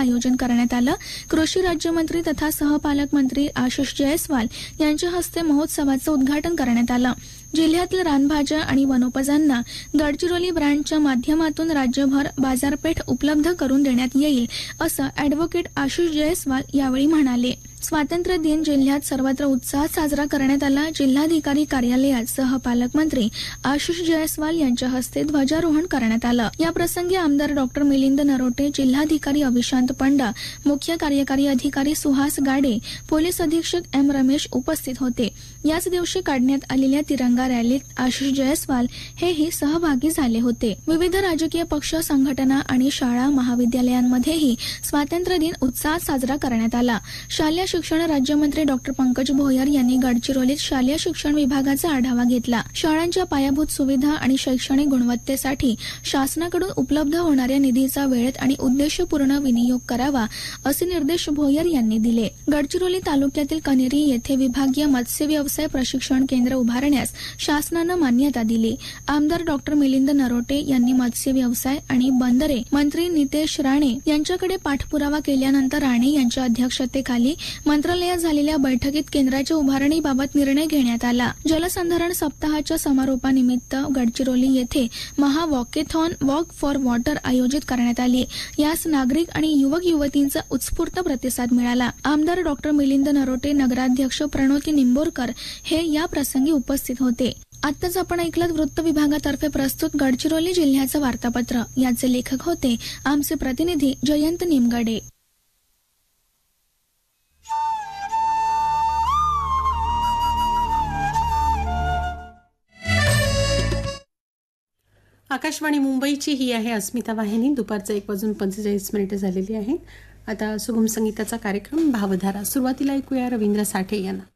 आयोजन करण्यात आलं. कृषी राज्यमंत्री तथा सहपालकमंत्री आशिष जयस्वाल यांच्या हस्ते महोत्सवाचं उद्घाटन करण्यात आलं. जिल्ह्यातील रानभाज्या आणि वनोपजांना गडचिरोली ब्रँडच्या माध्यमातून राज्यभर बाजारपेठ उपलब्ध करून देण्यात येईल, असं अॅडव्होकेट आशिष जयस्वाल यावेळी म्हणाले. स्वातंत्र्य दिन जिल्ह्यात सर्वत्र उत्साहात साजरा करण्यात आला. जिल्हाधिकारी कार्यालयात सहपालकमंत्री आशिष जयस्वाल यांच्या हस्ते ध्वजारोहण करण्यात आलं. या प्रसंगी आमदार डॉक्टर मिलिंद नरोटे, जिल्हाधिकारी अभिशांत पंडा, मुख्य कार्यकारी अधिकारी सुहास गाडे, पोलीस अधीक्षक एम रमेश उपस्थित होते. याच दिवशी काढण्यात आलेल्या तिरंगा रॅलीत आशिष जयस्वाल हेही सहभागी झाले होते. विविध राजकीय पक्ष, संघटना आणि शाळा महाविद्यालयांमध्येही स्वातंत्र्य दिन उत्साहात साजरा करण्यात आला. शालेय शिक्षण राज्यमंत्री डॉक्टर पंकज भोयर यांनी गडचिरोलीत शालेय शिक्षण विभागाचा आढावा घेतला. शाळांच्या पायाभूत सुविधा आणि शैक्षणिक गुणवत्तेसाठी शासनाकडून उपलब्ध होणाऱ्या निधीचा वेळेत आणि उद्देशपूर्ण विनियोग करावा, असे निर्देश भोयर यांनी दिले. गडचिरोली तालुक्यातील कनेरी येथे विभागीय मत्स्य व्यवसाय प्रशिक्षण केंद्र उभारण्यास शासनानं मान्यता दिली. आमदार डॉक्टर मिलिंद नरोटे यांनी मत्स्य व्यवसाय आणि बंदरे मंत्री नितेश राणे यांच्याकडे पाठपुरावा केल्यानंतर राणे यांच्या अध्यक्षतेखाली मंत्रालयात झालेल्या बैठकीत केंद्राच्या उभारणीबाबत निर्णय घेण्यात आला. जलसंधारण सप्ताहाच्या समारोपानिमित्त गडचिरोली येथे महा वॉकेथॉन वॉक फॉर वॉटर आयोजित करण्यात आली. यास नागरिक आणि युवक युवतींचा उत्स्फूर्त प्रतिसाद मिळाला. आमदार डॉक्टर मिलिंद नरोटे, नगराध्यक्ष प्रणोती निंबोरकर हे या प्रसंगी उपस्थित होते. आत्ताच आपण ऐकलं वृत्त विभागातर्फे प्रस्तुत गडचिरोली जिल्ह्याचं वार्तापत्र. याचे लेखक होते आमचे प्रतिनिधी जयंत निमगडे. आकाशवाणी मुंबईची ही आहे अस्मिता वाहिनी. दुपारचं 1:45 झालेली आहे. आता सुगम संगीताचा कार्यक्रम भावधारा. सुरुवातीला ऐकूया रवींद्र साठे यांना.